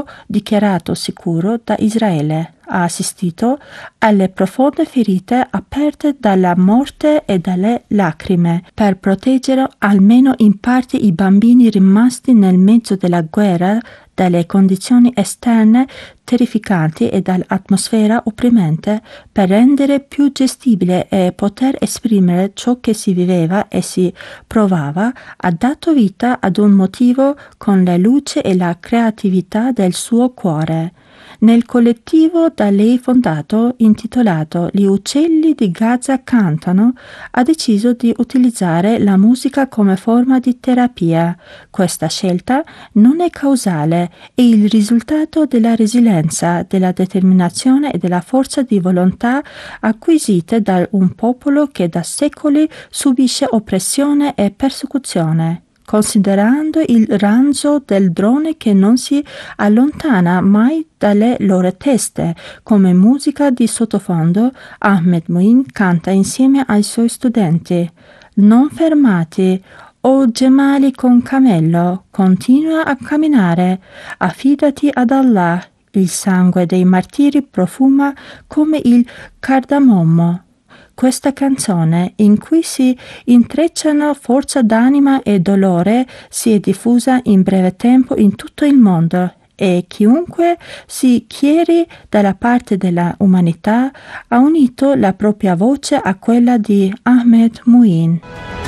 dichiarato sicuro da Israele. Ha assistito alle profonde ferite aperte dalla morte e dalle lacrime per proteggere almeno in parte i bambini rimasti nel mezzo della guerra dalle condizioni esterne terrificanti e dall'atmosfera opprimente, per rendere più gestibile e poter esprimere ciò che si viveva e si provava. Ha dato vita ad un motivo con la luce e la creatività del suo cuore. Nel collettivo da lei fondato, intitolato Gli uccelli di Gaza cantano, ha deciso di utilizzare la musica come forma di terapia. Questa scelta non è causale, è il risultato della resilienza, della determinazione e della forza di volontà acquisite da un popolo che da secoli subisce oppressione e persecuzione. Considerando il ranzo del drone che non si allontana mai dalle loro teste, come musica di sottofondo, Ahmed Muin canta insieme ai suoi studenti. Non fermati, o gemali con cammello, continua a camminare, affidati ad Allah. Il sangue dei martiri profuma come il cardamomo. Questa canzone, in cui si intrecciano forza d'anima e dolore, si è diffusa in breve tempo in tutto il mondo e chiunque si schieri dalla parte della umanità ha unito la propria voce a quella di Ahmed Muin.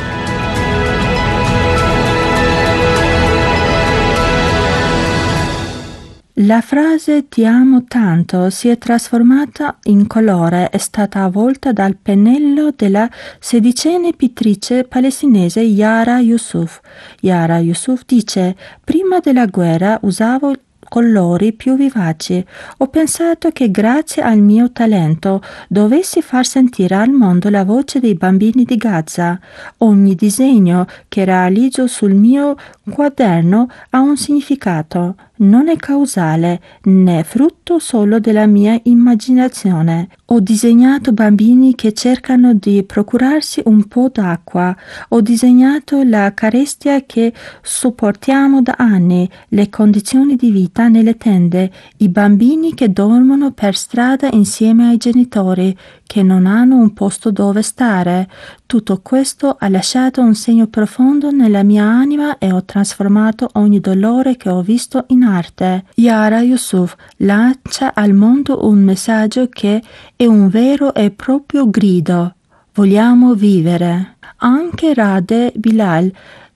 La frase "ti amo tanto" si è trasformata in colore, è stata avvolta dal pennello della sedicenne pittrice palestinese Yara Yusuf. Yara Yusuf dice: "Prima della guerra usavo colori più vivaci. Ho pensato che grazie al mio talento dovessi far sentire al mondo la voce dei bambini di Gaza. Ogni disegno che realizzo sul mio quaderno ha un significato. Non è causale, né frutto solo della mia immaginazione. Ho disegnato bambini che cercano di procurarsi un po' d'acqua. Ho disegnato la carestia che sopportiamo da anni, le condizioni di vita nelle tende, i bambini che dormono per strada insieme ai genitori, che non hanno un posto dove stare. Tutto questo ha lasciato un segno profondo nella mia anima e ho trasformato ogni dolore che ho visto in arte." Yara Yusuf lancia al mondo un messaggio che è un vero e proprio grido. Vogliamo vivere. Anche Rade Bilal,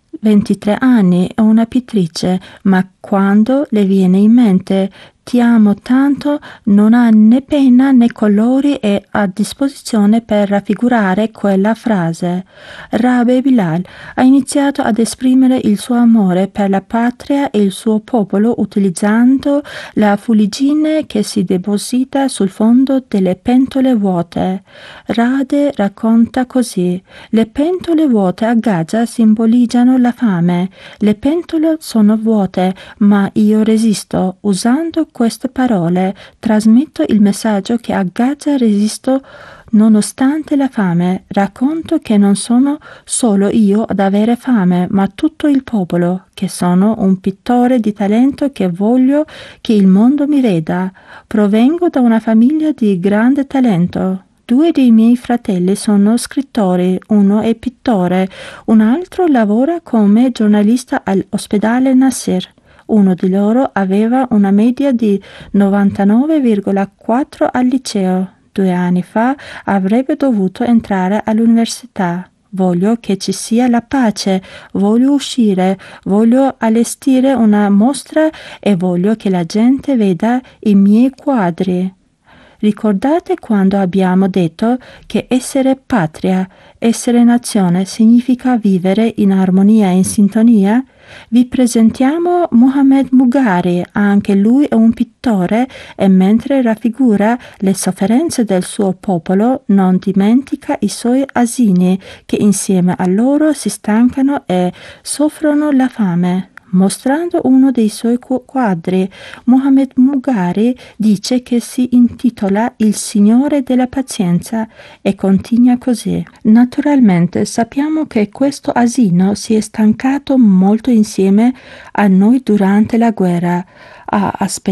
23 anni, è una pittrice, ma quando le viene in mente "ti amo tanto" non ha né penna né colori a disposizione per raffigurare quella frase. Rabe Bilal ha iniziato ad esprimere il suo amore per la patria e il suo popolo utilizzando la fuliggine che si deposita sul fondo delle pentole vuote. Rade racconta così: "Le pentole vuote a Gaza simboleggiano la fame. Le pentole sono vuote, ma io resisto. Usando queste parole trasmetto il messaggio che a Gaza resisto nonostante la fame. Racconto che non sono solo io ad avere fame, ma tutto il popolo, che sono un pittore di talento che voglio che il mondo mi veda. Provengo da una famiglia di grande talento. 2 dei miei fratelli sono scrittori, uno è pittore, un altro lavora come giornalista all'ospedale Nasser. Uno di loro aveva una media di 99,4 al liceo. 2 anni fa avrebbe dovuto entrare all'università. Voglio che ci sia la pace, voglio uscire, voglio allestire una mostra e voglio che la gente veda i miei quadri." Ricordate quando abbiamo detto che essere patria, essere nazione significa vivere in armonia e in sintonia? Vi presentiamo Mohamed Mugari, anche lui è un pittore e mentre raffigura le sofferenze del suo popolo non dimentica i suoi asini che insieme a loro si stancano e soffrono la fame. Mostrando uno dei suoi quadri, Mohamed Mugari dice che si intitola "Il Signore della Pazienza" e continua così: "Naturalmente sappiamo che questo asino si è stancato molto insieme a noi durante la guerra. Ha aspettato